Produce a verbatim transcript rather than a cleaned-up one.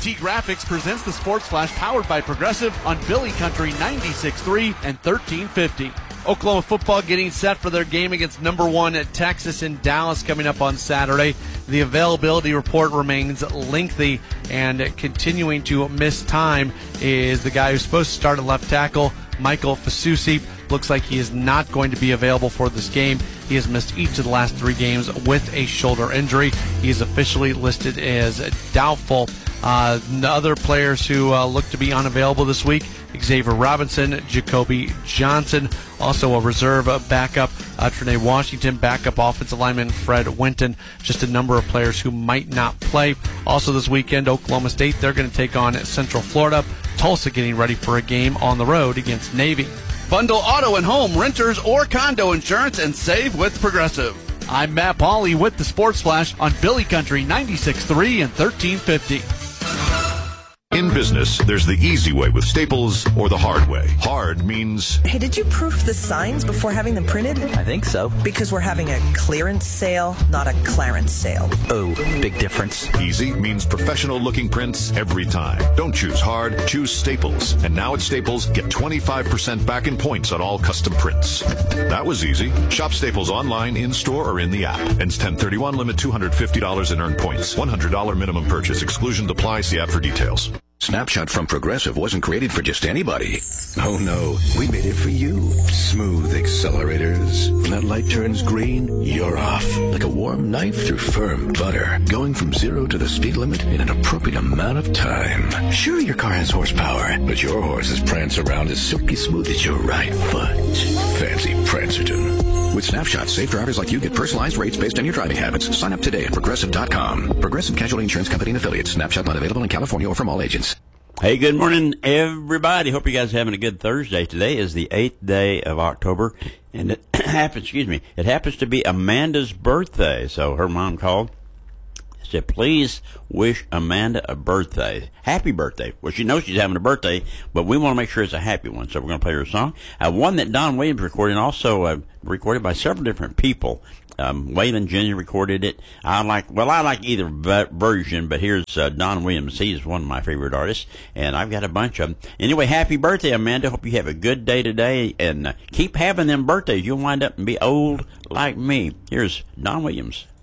T Graphics presents the Sports Flash powered by Progressive on Billy Country ninety-six point three and thirteen fifty. Oklahoma football getting set for their game against number one at Texas in Dallas coming up on Saturday. The availability report remains lengthy, and continuing to miss time is the guy who's supposed to start at left tackle, Michael Fasusi. Looks like he is not going to be available for this game. He has missed each of the last three games with a shoulder injury. He is officially listed as doubtful. Uh, the other players who uh, look to be unavailable this week, Xavier Robinson, Jacoby Johnson, also a reserve backup, uh, Trinae Washington, backup offensive lineman Fred Winton, just a number of players who might not play. Also this weekend, Oklahoma State, they're going to take on Central Florida. Tulsa getting ready for a game on the road against Navy. Bundle auto and home, renters, or condo insurance and save with Progressive. I'm Matt Pauley with the Sports Flash on Billy Country ninety-six point three and thirteen fifty. In business, there's the easy way with Staples or the hard way. Hard means... Hey, did you proof the signs before having them printed? I think so. Because we're having a clearance sale, not a clarence sale. Oh, big difference. Easy means professional-looking prints every time. Don't choose hard, choose Staples. And now at Staples, get twenty-five percent back in points on all custom prints. That was easy. Shop Staples online, in-store, or in the app. Ends ten thirty-one, limit two hundred fifty dollars in earned points. one hundred dollars minimum purchase. Exclusion apply. See app for details. Snapshot from Progressive wasn't created for just anybody. Oh no, we made it for you. Smooth accelerators. When that light turns green, you're off. Like a warm knife through firm butter. Going from zero to the speed limit in an appropriate amount of time. Sure, your car has horsepower, but your horses prance around as silky smooth as your right foot. Fancy Prancerton. With Snapshot, safe drivers like you get personalized rates based on your driving habits. Sign up today at Progressive dot com. Progressive Casualty Insurance Company and Affiliates. Snapshot not available in California or from all agents. Hey, good morning, everybody. Hope you guys are having a good Thursday. Today is the eighth day of October, and it happens, excuse me, it happens to be Amanda's birthday. So her mom called, said, please wish Amanda a birthday. Happy birthday. Well, she knows she's having a birthday, but we want to make sure it's a happy one, so we're going to play her a song. Uh, one that Don Williams recorded, and also uh, recorded by several different people. Um, Waylon Junior recorded it. I like, well, I like either v- version, but here's uh, Don Williams. He's one of my favorite artists, and I've got a bunch of them. Anyway, happy birthday, Amanda. Hope you have a good day today, and uh, keep having them birthdays. You'll wind up and be old like me. Here's Don Williams.